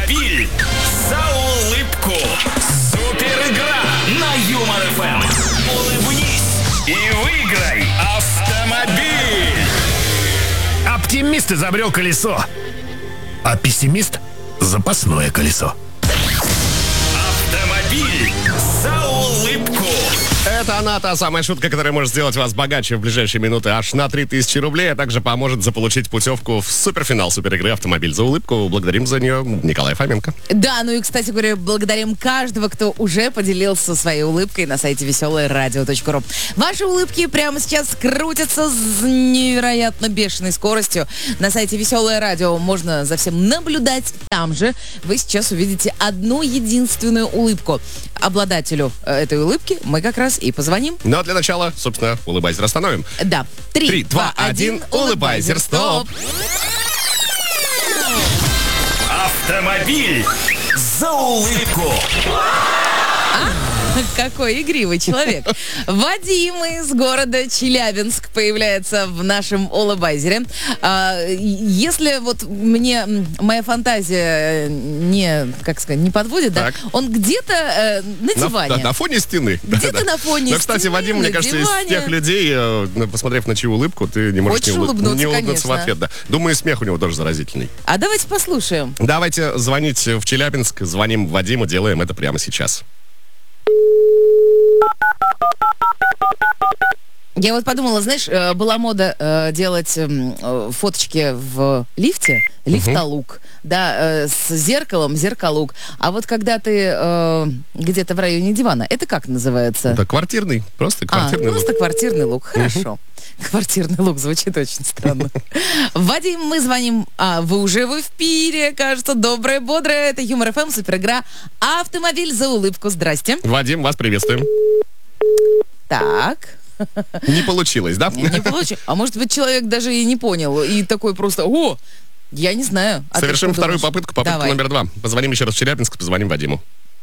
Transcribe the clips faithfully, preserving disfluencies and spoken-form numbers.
Автомобиль за улыбку. Супер игра на Юмор эф эм. Улыбнись и выиграй автомобиль. Оптимист изобрел колесо, а пессимист — запасное колесо. Автомобиль за улыбку. Это она, та самая шутка, которая может сделать вас богаче в ближайшие минуты аж на три тысячи рублей, а также поможет заполучить путевку в суперфинал суперигры «Автомобиль за улыбку». Благодарим за нее Николая Фоменко. Да, ну и, кстати говоря, благодарим каждого, кто уже поделился своей улыбкой на сайте веселое радио точка ру. Ваши улыбки прямо сейчас крутятся с невероятно бешеной скоростью. На сайте Веселое радио можно за всем наблюдать. Там же вы сейчас увидите одну единственную улыбку. Обладателю э, этой улыбки мы как раз и позвоним. Ну а для начала, собственно, улыбайзер остановим. Да. Три, два, один, улыбайзер, стоп! Автомобиль за улыбку. Какой игривый человек. Вадим из города Челябинск появляется в нашем улыбайзере. А, если вот мне моя фантазия не, как сказать, не подводит, да, он где-то э, на диване. На, на фоне стены. Где-то да, на фоне Но, кстати, стены, Вадим, мне кажется, диване. из тех людей, э, посмотрев на чью улыбку, ты не можешь Хочешь не, улыб... улыбнуться, не улыбнуться конечно. в ответ. Да. Думаю, смех у него тоже заразительный. А давайте послушаем. Давайте звонить в Челябинск, звоним Вадиму, делаем это прямо сейчас. Я вот подумала, знаешь, э, была мода э, делать э, фоточки в лифте, лифтолук, да, э, с зеркалом, зеркалук. А вот когда ты э, где-то в районе дивана, это как называется? Это квартирный, просто квартирный а, лук. просто квартирный лук, хорошо. Квартирный лук звучит очень странно. Вадим, мы звоним. А, вы уже в эфире, кажется, доброе, бодрое. Это Юмор эф эм, суперигра «Автомобиль за улыбку». Здрасте. Вадим, вас приветствуем. Так. Не получилось, да? Не получилось. А может быть, человек даже и не понял. И такой просто, о, я не знаю. А Совершим вторую думаешь? попытку, попытку Давай. номер два. Позвоним еще раз в Челябинск, позвоним Вадиму.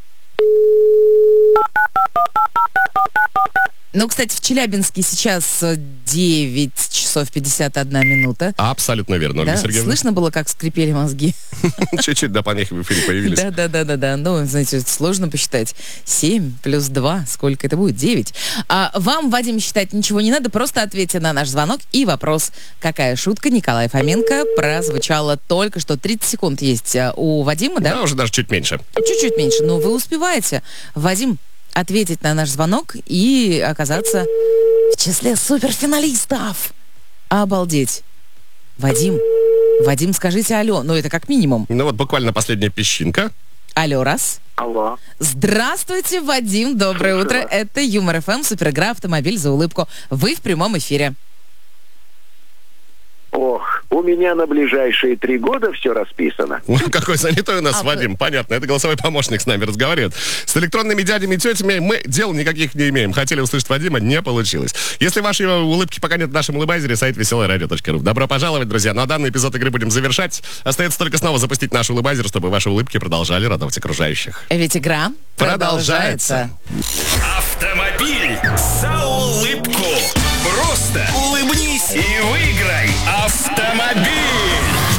Ну, кстати, в Челябинске сейчас девять часов пятьдесят одна минута. Абсолютно верно, Ольга Да? Сергеевна. Слышно было, как скрипели мозги? Чуть-чуть до помехи в эфире появились. Да, да, да, да, да. Ну, знаете, сложно посчитать. семь плюс два, сколько это будет? девять. А вам, Вадим, считать ничего не надо, просто ответьте на наш звонок и вопрос. Какая шутка Николая Фоменко прозвучала только что? тридцать секунд есть у Вадима, да? Да, уже даже чуть меньше. Чуть-чуть меньше, но вы успеваете. Вадим, ответить на наш звонок и оказаться в числе суперфиналистов. Обалдеть. Вадим, Вадим, скажите алло. Ну, это как минимум. Ну вот буквально последняя песчинка. Алло, раз. Алло. Здравствуйте, Вадим, доброе Слушаю утро. вас. Это Юмор эф эм, суперигра «Автомобиль за улыбку». Вы в прямом эфире. Ох, у меня на ближайшие три года все расписано. Ой, какой занятой у нас А, Вадим, понятно. Это голосовой помощник с нами разговаривает. С электронными дядями и тетями мы дел никаких не имеем. Хотели услышать Вадима, не получилось. Если вашей улыбки пока нет в нашем улыбайзере, сайт веселое радио точка ру. Добро пожаловать, друзья. На данный эпизод игры будем завершать. Остается только снова запустить наш улыбайзер, чтобы ваши улыбки продолжали радовать окружающих. Ведь игра Продолжается. продолжается. Автомобиль за улыбку. Просто улыбнись и выиграй автомобиль.